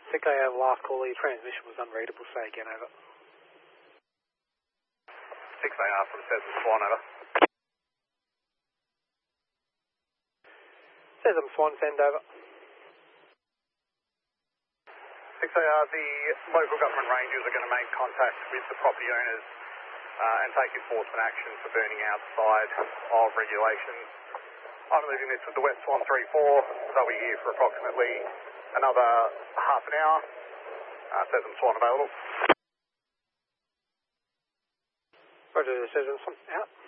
think I have last call, your transmission was unreadable, say again, over. 6AR from Cesar Swan, over. Cesar Swan, send over. 6AR, the local government rangers are going to make contact with the property owners and take enforcement action for burning outside of regulations. I'm leaving this with the West Swan 3-4. They'll be here for approximately another half an hour. Cesar Swan available. Roger, Cesar Swan, out.